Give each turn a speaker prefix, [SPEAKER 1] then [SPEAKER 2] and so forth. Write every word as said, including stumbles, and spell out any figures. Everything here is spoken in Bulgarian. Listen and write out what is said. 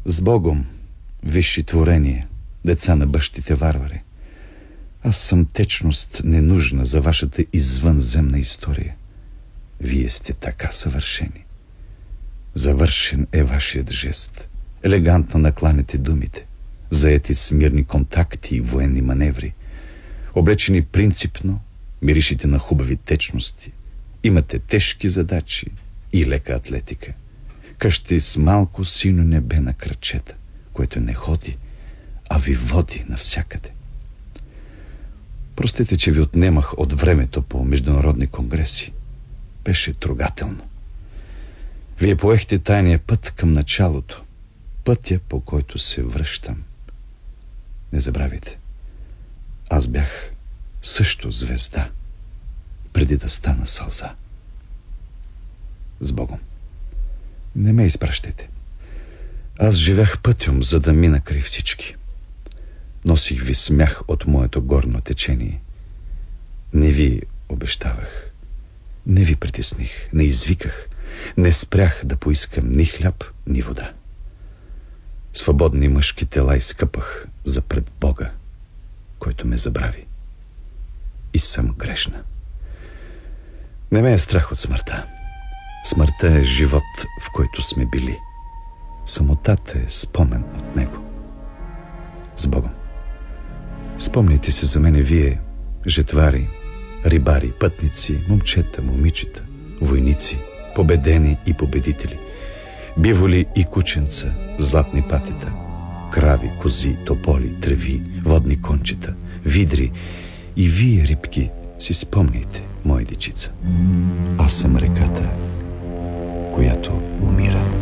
[SPEAKER 1] С Богом, висши творение, деца на бащите варвари. Аз съм течност ненужна за вашата извънземна история. Вие сте така съвършени. Завършен е вашият жест. Елегантно накланяте думите, заети с мирни контакти и военни маневри. Облечени принципно, миришите на хубави течности. Имате тежки задачи и лека атлетика. Къщи с малко сино небе на крачета, което не ходи, а ви води навсякъде. Простете, че ви отнемах от времето по международни конгреси. Беше трогателно. Вие поехте тайния път към началото, пътя, по който се връщам. Не забравяйте, аз бях също звезда, преди да стана сълза. С Богом. Не ме изпращайте. Аз живях пътем, за да мина край всички. Носих ви смях от моето горно течение. Не ви обещавах, не ви притесних, не извиках, не спрях да поискам ни хляб, ни вода. Свободни мъжки тела изкъпах за пред Бога, който ме забрави. И съм грешна. Не ме е страх от смъртта. Смъртта е живот, в който сме били. Самотата е спомен от него. С Богом. Спомните се за мене вие, жетвари, рибари, пътници, момчета, момичета, войници, победени и победители, биволи и кученца, златни патета, крави, кози, тополи, треви, водни кончета, видри и вие, рибки, си спомняйте, моя дечица. Аз съм реката, която умира.